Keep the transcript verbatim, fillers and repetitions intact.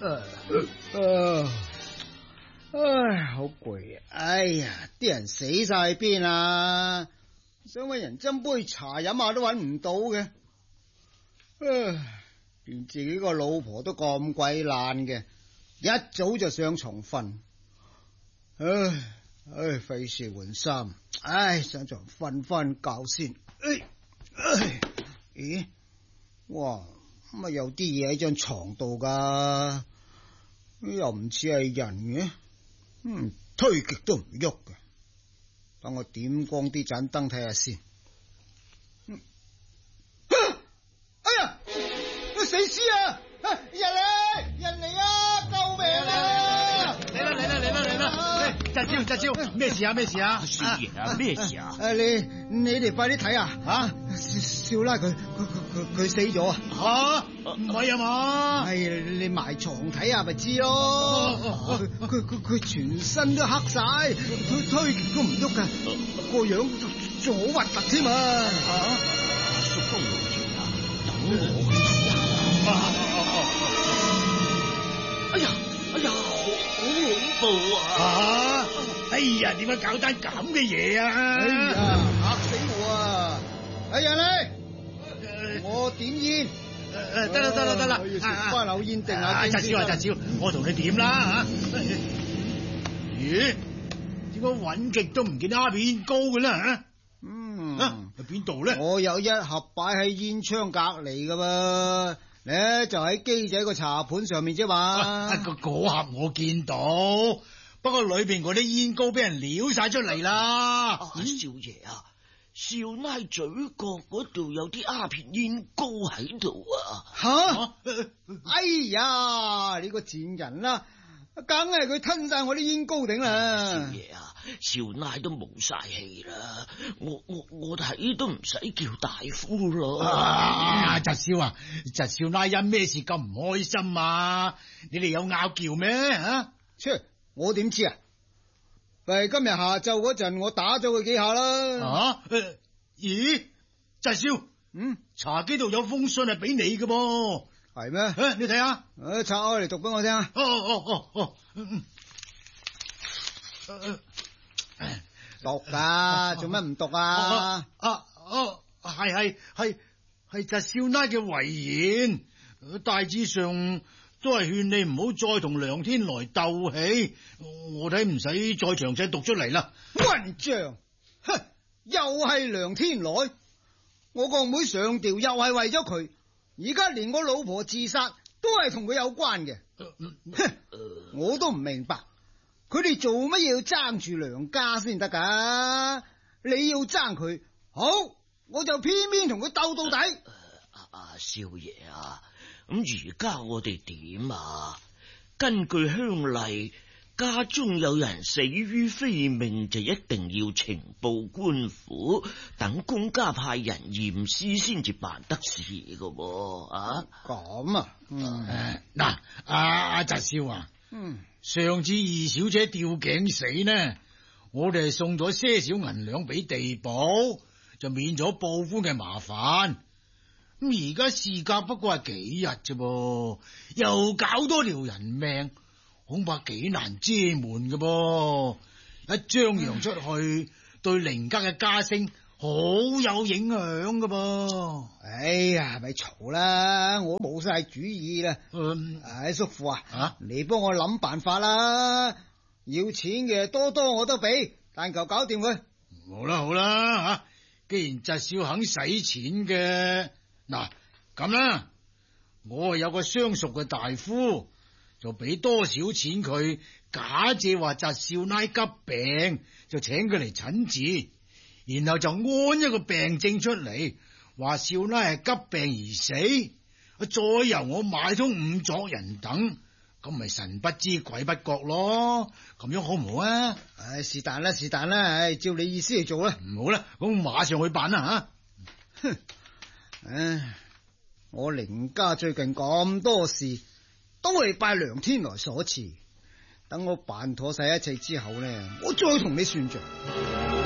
啊唉，好攰啊！哎呀，啲人死晒喺邊啊！想搵人斟杯茶飲下都搵唔到嘅，唉，連自己個老婆都咁鬼懶嘅，一早就上床瞓。唉唉，費事換衫，唉，上床瞓翻覺先。唉唉，咦？哇，咁啊有啲嘢喺張床度噶，又唔似係人嘅。嗯，推極都唔喐嘅，等我點光啲盞燈睇下先。嗯啊、哎呀，死屍啊！人嚟，人嚟啊！救命啊！ 嚟啦嚟啦嚟啦嚟啦！扎招扎招，咩事啊咩事啊？ 少爺啊，咩事啊？ 誒，你你哋快啲睇啊！吓，少奶佢佢佢佢死咗啊！ 吓，唔係啊嘛？ 係你埋床睇下咪知咯。佢佢佢佢全身都黑晒，推推極都唔喐噶，個樣仲好核突添啊！ 叔公老爺啊，等我去做啊！哎呀哎呀，好恐怖啊！ 哎呀，點解搞單咁嘅嘢啊？ 哎呀，嚇死我啊！哎呀你，我點煙。 誒，得啦得啦得啦， 食翻口煙定下。 扎少啊扎少，我同你點啦吓？咦？點解搵極都唔見鴉片煙膏嘅啦吓？ 嗯， 喺邊度咧？ 我有一盒擺喺煙槍隔籬噶噃，咧就喺機仔個茶盤上面啫嘛。 個嗰盒我見到，不過裏邊嗰啲煙膏俾人撩晒出嚟啦。 少爺啊！少奶嘴角嗰度有啲鴉片煙膏喺度啊！ 吓、啊！哎呀，你個賤人啦，梗係佢吞晒我啲煙膏頂啦！ 少爺啊，少奶都冇晒氣啦，我我我睇都唔使叫大夫咯。 啊，侄少啊，侄少奶因咩事咁唔開心啊？你哋有拗撬咩？啊， 切，我點知啊？喂，今日下晝嗰陣，我打咗佢幾下啦。 啊？呃、咦？侄少， 嗯， 茶几度有封信係俾你嘅噃， 係咩？ 誒，你睇下， 誒，拆開嚟讀俾我聽。 哦哦哦哦，嗯嗯， 讀噶，做乜唔讀啊？ 啊哦，係係係係侄少奶嘅遺言，大致上都係勸你唔好再同梁天來鬥氣，我睇唔使再詳細讀出嚟啦。 混賬，哼，又係梁天來，我個妹上吊又係為咗佢，而家連我老婆自殺都係同佢有關嘅。哼，我都唔明白，佢哋做乜嘢要爭住梁家先得噶？你要爭佢，好，我就偏偏同佢鬥到底。 啊啊，少爺啊！咁而家我哋點啊？根據鄉例，家中有人死於非命，就一定要呈報官府，等公家派人驗屍先至辦得事噶。啊， 咁啊， 嗯，嗱，阿阿侄少啊， 嗯， 上次二小姐吊頸死呢，我哋係送咗些少銀兩俾地保，就免咗報官嘅麻煩。咁而家事隔不過係幾日啫噃，又搞多條人命，恐怕幾難遮瞞嘅噃。一張揚出去，對凌家嘅家聲好有影響嘅噃。 哎呀，咪嘈啦，我冇晒主意啦。 嗯， 唉，叔父啊， 啊你幫我諗辦法啦。要錢嘅多多我都俾，但求搞掂佢。 好啦好啦吓，既然侄少肯使錢嘅。嗱咁啦，我係有個相熟嘅大夫，就俾多少錢佢，假借話侄少奶急病，就請佢嚟診治，然後就安一個病症出嚟，話少奶係急病而死，再由我買通五作人等，咁咪神不知鬼不覺咯，咁樣好唔好啊？ 唉，是但啦，是但啦，唉，照你意思嚟做啦。 唔好啦，咁馬上去辦啦吓。 哼。唉，我凌家最近咁多事，都係拜梁天來所賜。等我辦妥晒一切之後呢，我再同你算賬。